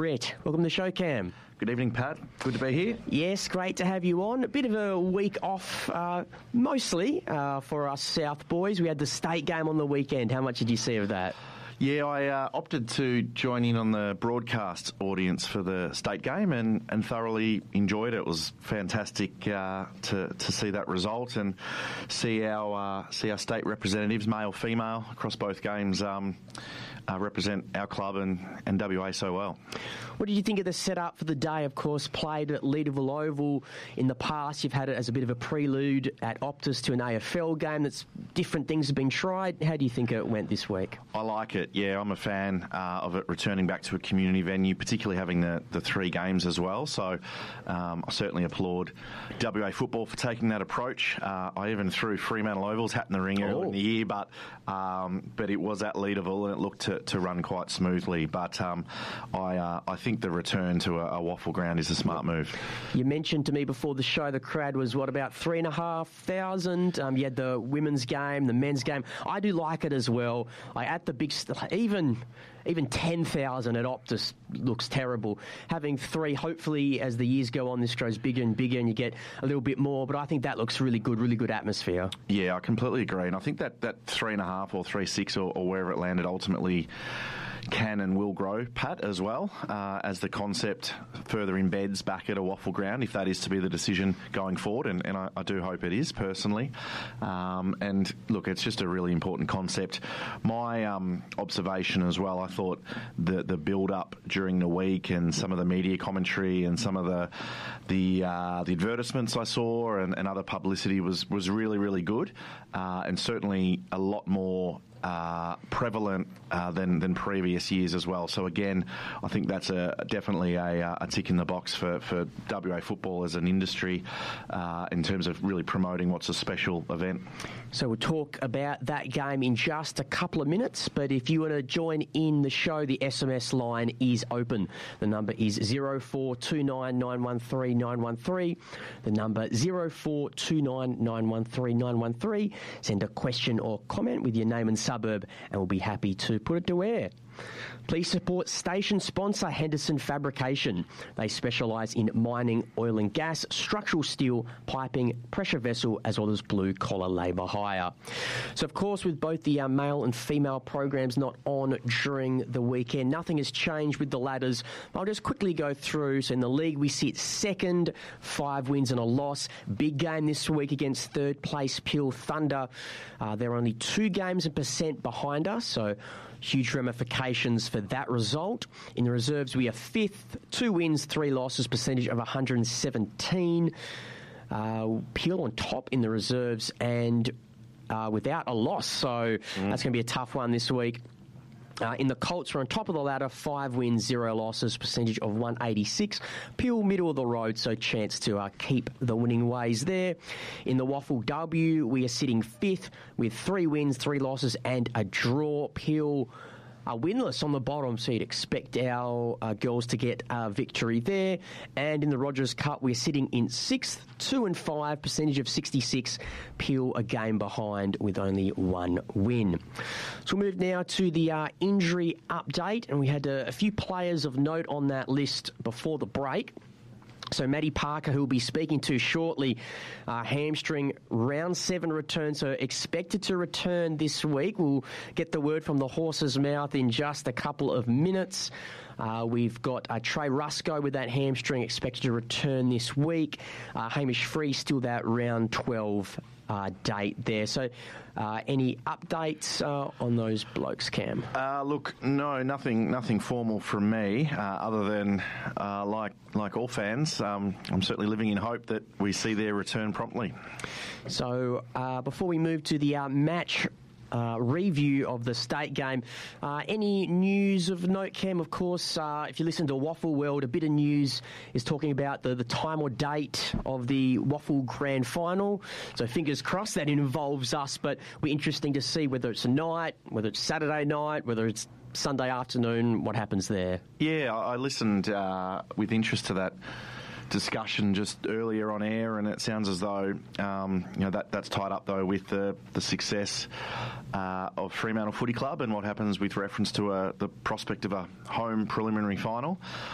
Brett. Welcome to the show, Cam. Good evening, Pat. Good to be here. Yes, great to have you on. A bit of a week off, mostly for us South boys. We had the state game on the weekend. How much did you see of that? Yeah, I opted to join in on the broadcast audience for the state game and thoroughly enjoyed it. It was fantastic to see that result and see our state representatives, male, female, across both games represent our club and WA so well. What did you think of the setup for the day? Of course, played at Leederville Oval. In the past, you've had it as a bit of a prelude at Optus to an AFL game. That's different things have been tried. How do you think it went this week? I like it. Yeah, I'm a fan of it returning back to a community venue, particularly having the three games as well. So I certainly applaud WA Football for taking that approach. I even threw Fremantle Oval's hat in the ring earlier in the year, but it was at Leederville and it looked to run quite smoothly. But I think the return to a waffle ground is a smart move. You mentioned to me before the show the crowd was, about 3,500? You had the women's game, the men's game. I do like it as well. Like at the big, even 10,000 at Optus looks terrible. Having three, hopefully as the years go on, this grows bigger and bigger and you get a little bit more. But I think that looks really good atmosphere. Yeah, I completely agree. And I think that 3.5 or 3.6 or wherever it landed ultimately can and will grow, Pat, as well, as the concept further embeds back at a waffle ground, if that is to be the decision going forward, and I do hope it is, personally. And look, it's just a really important concept. My observation as well, I thought the build-up during the week and some of the media commentary and some of the advertisements I saw and other publicity was really, really good, and certainly a lot more prevalent than previous years as well. So again, I think that's definitely a tick in the box for WA football as an industry in terms of really promoting what's a special event. So we'll talk about that game in just a couple of minutes, but if you want to join in the show, the SMS line is open. The number is 0429 913 913. The number 0429 913 913. Send a question or comment with your name and suburb and we'll be happy to put it to air. Please support station sponsor Henderson Fabrication. They specialise in mining, oil and gas, structural steel, piping, pressure vessel, as well as blue-collar labour hire. So, of course, with both the male and female programs not on during the weekend, nothing has changed with the ladders. I'll just quickly go through. So, in the league, we sit second, 5 wins and a loss. Big game this week against third-place Peel Thunder. They're only 2 games and % behind us, so huge ramifications for that result. In the reserves, we are 5th, 2 wins, 3 losses, percentage of 117. Peel on top in the reserves and without a loss, so that's going to be a tough one this week. In the Colts, we're on top of the ladder, 5 wins, 0 losses, percentage of 186. Peel, middle of the road, so chance to keep the winning ways there. In the Waffle W, we are sitting 5th with 3 wins, 3 losses and a draw. Peel are winless on the bottom, so you'd expect our girls to get a victory there. And in the Rogers Cup, we're sitting in 6th, 2 and 5, percentage of 66. Peel a game behind with only 1 win. So we'll move now to the injury update, and we had a few players of note on that list before the break. So Maddie Parker, who we'll be speaking to shortly, hamstring round 7 return, so expected to return this week. We'll get the word from the horse's mouth in just a couple of minutes. We've got Trey Rusco with that hamstring expected to return this week. Hamish Free still that round 12 date there. So any updates on those blokes, Cam? Look, no, nothing formal from me other than like all fans, I'm certainly living in hope that we see their return promptly. So before we move to the match review of the state game, any news of note, Cam? Of course, if you listen to Waffle World, a bit of news is talking about the time or date of the Waffle Grand Final. So fingers crossed that involves us, but it'll be interesting to see whether it's a night, whether it's Saturday night, whether it's Sunday afternoon, what happens there. Yeah, I listened with interest to that discussion just earlier on air, and it sounds as though that's tied up though with the success of Fremantle Footy Club and what happens with reference to the prospect of a home preliminary final.